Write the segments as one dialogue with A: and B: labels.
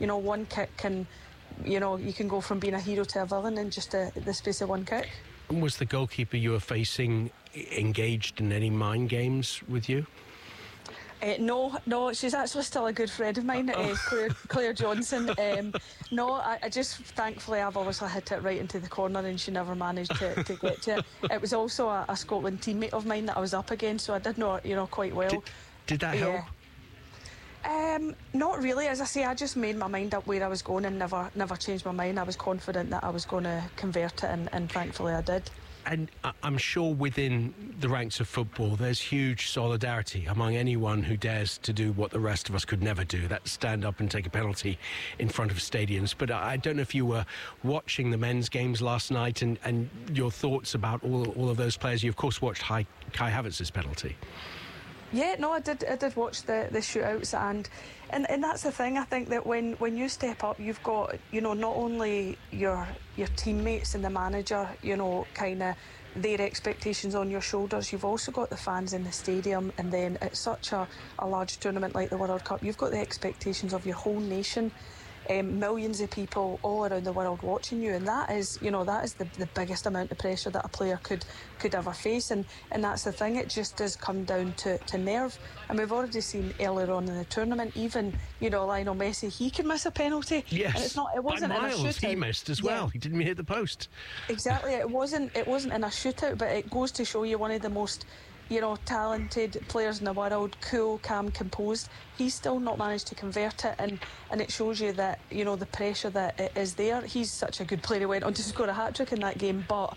A: one kick can, you can go from being a hero to a villain in just the space of one kick.
B: Was the goalkeeper you were facing engaged in any mind games with you?
A: No, she's actually still a good friend of mine, Claire Johnson. I just, thankfully, I've obviously hit it right into the corner and she never managed to get to it. It was also a Scotland teammate of mine that I was up against, so I did know her, quite well.
B: Did that help?
A: Not really. As I say, I just made my mind up where I was going and never changed my mind. I was confident that I was going to convert it, and thankfully I did.
B: And I'm sure within the ranks of football there's huge solidarity among anyone who dares to do what the rest of us could never do, that's stand up and take a penalty in front of stadiums. But I don't know if you were watching the men's games last night and your thoughts about all of those players. You of course watched Kai Havertz's penalty.
A: Yeah, no, I did watch the shootouts, and that's the thing. I think that when you step up, you've got, not only your teammates and the manager, kind of their expectations on your shoulders, you've also got the fans in the stadium, and then at such a large tournament like the World Cup, you've got the expectations of your whole nation. Millions of people all around the world watching you, and that is the biggest amount of pressure that a player could ever face, and that's the thing. It just does come down to nerve, and we've already seen earlier on in the tournament, even Lionel Messi, he can miss a penalty.
B: Yes,
A: and it wasn't
B: by miles
A: in a shootout.
B: He missed as well. He didn't hit the post.
A: Exactly, it wasn't in a shootout, but it goes to show you one of the most talented players in the world, cool, calm, composed. He's still not managed to convert it, and it shows you that the pressure that is there. He's such a good player. He went on to score a hat-trick in that game, but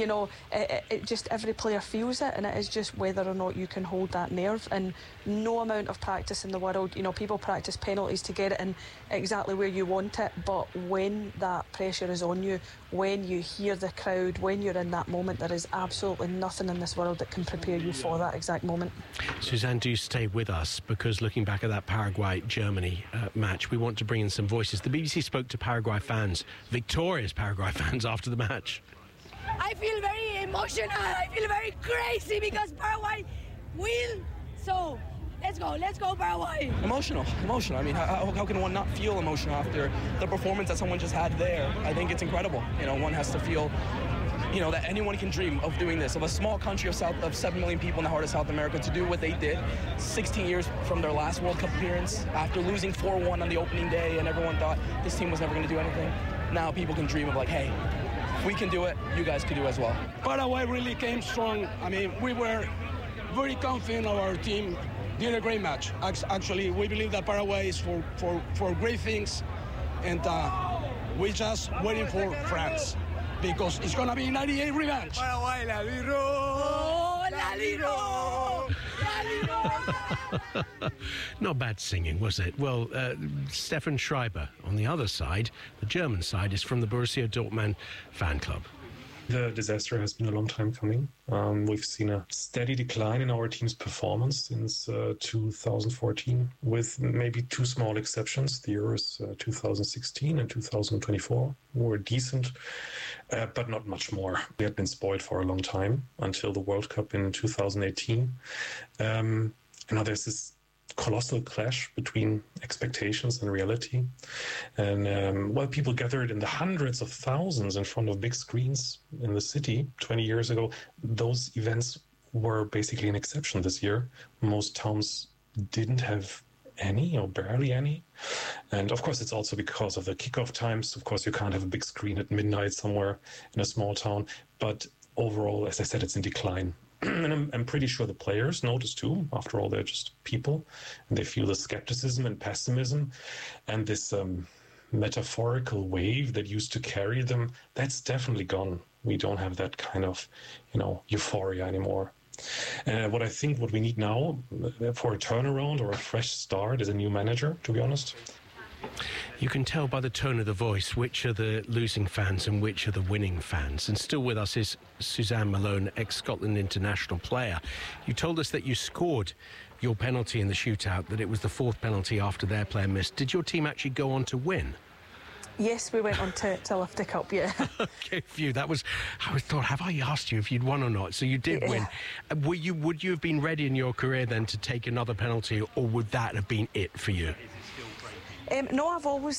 A: it just, every player feels it, and it is just whether or not you can hold that nerve. And no amount of practice in the world, people practice penalties to get it in exactly where you want it, but when that pressure is on you, when you hear the crowd, when you're in that moment, there is absolutely nothing in this world that can prepare you for that exact moment.
B: Suzanne, do stay with us, because looking back at that Paraguay-Germany match, we want to bring in some voices. The BBC spoke to Paraguay fans, victorious Paraguay fans, after the match.
C: I feel very emotional. I feel very crazy because Paraguay will. So let's go Paraguay.
D: Emotional. I mean, how can one not feel emotional after the performance that someone just had there? I think it's incredible. One has to feel, that anyone can dream of doing this, of a small country of 7 million people in the heart of South America, to do what they did 16 years from their last World Cup appearance, after losing 4-1 on the opening day, and everyone thought this team was never going to do anything. Now people can dream of hey, we can do it, you guys can do it as well.
E: Paraguay really came strong. I mean, we were very confident of our team. Did a great match. Actually, we believe that Paraguay is for great things, and we're just waiting for France, because it's going to be 98 revanche.
C: Paraguay, la Liro, la Liro, la Liro.
B: Not bad singing, was it? Well, Stefan Schreiber, on the other side, the German side, is from the Borussia Dortmund fan club.
F: The disaster has been a long time coming. We've seen a steady decline in our team's performance since 2014, with maybe two small exceptions. The Euros 2016 and 2024 were decent, but not much more. We had been spoiled for a long time until the World Cup in 2018. And now there's this colossal clash between expectations and reality. And while people gathered in the hundreds of thousands in front of big screens in the city 20 years ago, those events were basically an exception this year. Most towns didn't have any or barely any. And of course, it's also because of the kickoff times. Of course, you can't have a big screen at midnight somewhere in a small town. But overall, as I said, it's in decline. And I'm pretty sure the players notice too. After all, they're just people, and they feel the skepticism and pessimism, and this metaphorical wave that used to carry them, that's definitely gone. We don't have that kind of, euphoria anymore. What I think what we need now for a turnaround or a fresh start is a new manager, to be honest.
B: You can tell by the tone of the voice which are the losing fans and which are the winning fans. And still with us is Suzanne Malone, ex-Scotland international player. You told us that you scored your penalty in the shootout, that it was the fourth penalty after their player missed. Did your team actually go on to win?
A: Yes, we went on to lift the cup, yeah.
B: Okay, phew. That was, I thought, have I asked you if you'd won or not? So you did win. Would you have been ready in your career then to take another penalty, or would that have been it for you?
A: No, I've always